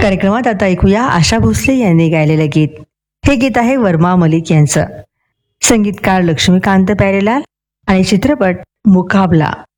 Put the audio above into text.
कार्यक्रमात आता ऐकूया आशा भोसले यांनी गायलेलं गीत. हे गीत आहे वर्मा मलिक यांचं. संगीतकार लक्ष्मीकांत प्यारेलाल आणि चित्रपट मुकाबला.